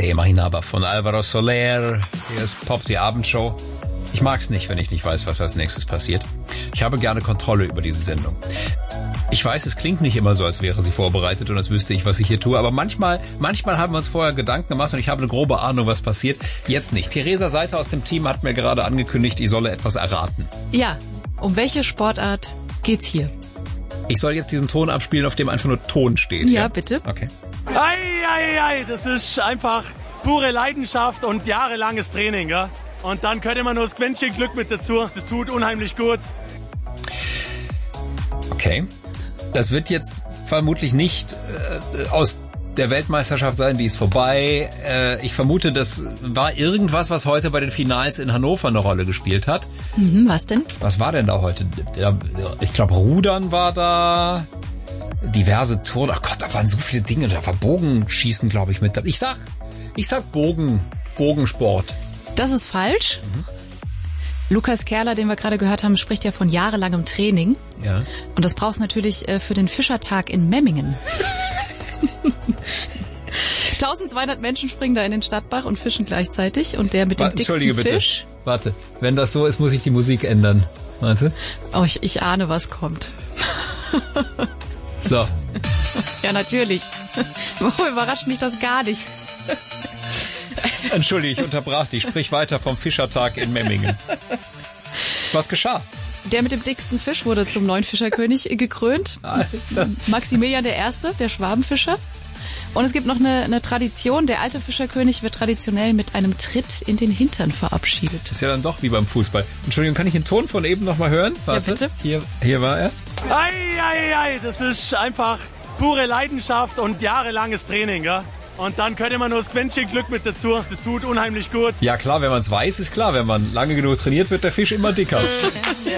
Okay, Marinaba von Alvaro Soler. Hier ist Pop, die Abendshow. Ich mag's nicht, wenn ich nicht weiß, was als nächstes passiert. Ich habe gerne Kontrolle über diese Sendung. Ich weiß, es klingt nicht immer so, als wäre sie vorbereitet und als wüsste ich, was ich hier tue. Aber manchmal haben wir uns vorher Gedanken gemacht und ich habe eine grobe Ahnung, was passiert. Jetzt nicht. Theresa Seiter aus dem Team hat mir gerade angekündigt, ich solle etwas erraten. Ja, um welche Sportart geht's hier? Ich soll jetzt diesen Ton abspielen, auf dem einfach nur Ton steht. Ja, bitte. Okay. Das ist einfach pure Leidenschaft und jahrelanges Training, ja. Und dann gehört immer nur das Quäntchen Glück mit dazu. Das tut unheimlich gut. Okay. Das wird jetzt vermutlich nicht aus der Weltmeisterschaft sein, die ist vorbei. Ich vermute, das war irgendwas, was heute bei den Finals in Hannover eine Rolle gespielt hat. Was denn? Was war denn da heute? Ich glaube, Rudern war da. Diverse Touren. Ach Gott, da waren so viele Dinge. Da war Bogenschießen, glaube ich, mit. Ich sag Bogensport. Das ist falsch. Lukas Kerler, den wir gerade gehört haben, spricht ja von jahrelangem Training. Ja. Und das brauchst du natürlich für den Fischertag in Memmingen. 1200 Menschen springen da in den Stadtbach und fischen gleichzeitig. Und der mit dem dicksten Fisch... Warte, wenn das so ist, muss ich die Musik ändern. Meinst du? Oh, ich ahne, was kommt. So. Ja, natürlich. Überrascht mich das gar nicht. Entschuldige, ich unterbrach dich. Sprich weiter vom Fischertag in Memmingen. Was geschah? Der mit dem dicksten Fisch wurde zum neuen Fischerkönig gekrönt. Also. Maximilian I., der Schwabenfischer. Und es gibt noch eine Tradition. Der alte Fischerkönig wird traditionell mit einem Tritt in den Hintern verabschiedet. Das ist ja dann doch wie beim Fußball. Entschuldigung, kann ich den Ton von eben noch mal hören? Warte. Ja, bitte. Hier war er. Das ist einfach pure Leidenschaft und jahrelanges Training, ja. Und dann gehört immer nur das Quäntchen Glück mit dazu. Das tut unheimlich gut. Ja klar, wenn man es weiß, ist klar. Wenn man lange genug trainiert, wird der Fisch immer dicker.